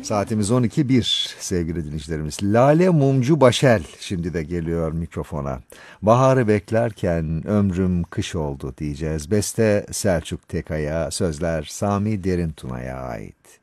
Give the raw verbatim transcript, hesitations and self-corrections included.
Saatimiz on iki bir sevgili dinleyicilerimiz. Lale Mumcu Başel şimdi de geliyor mikrofona. Baharı beklerken ömrüm kış oldu diyeceğiz. Beste Selçuk Tekay'a, sözler Sami Derintuna'ya ait.